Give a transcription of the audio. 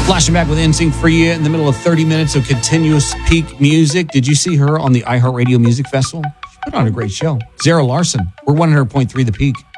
Flashing back with NSYNC for you in the middle of 30 minutes of continuous peak music. Did you see her on the iHeartRadio Music Festival? She put on a great show. Zara Larson. We're 100.3 The Peak.